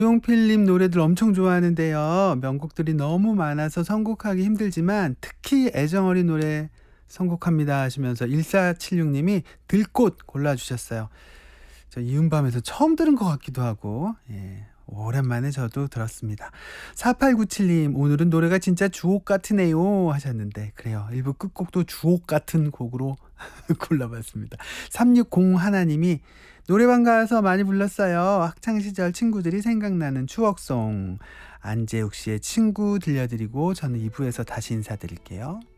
조용필님 노래들 엄청 좋아하는데요. 명곡들이 너무 많아서 선곡하기 힘들지만 특히 애정어린 노래 선곡합니다 하시면서 1476님이 들꽃 골라주셨어요. 저 이음밤에서 처음 들은 것 같기도 하고, 예, 오랜만에 저도 들었습니다. 4897님, 오늘은 노래가 진짜 주옥 같으네요 하셨는데, 그래요. 일부 끝곡도 주옥 같은 곡으로 골라봤습니다. 360 하나님이 노래방 가서 많이 불렀어요. 학창시절 친구들이 생각나는 추억송. 안재욱 씨의 친구 들려드리고 저는 2부에서 다시 인사드릴게요.